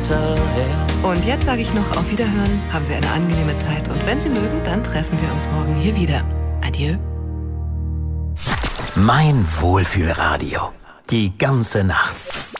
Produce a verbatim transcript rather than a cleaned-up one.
hinterher. Und jetzt sage ich noch auf Wiederhören, haben Sie eine angenehme Zeit und wenn Sie mögen, dann treffen wir uns morgen hier wieder. Adieu. Mein Wohlfühlradio. Die ganze Nacht.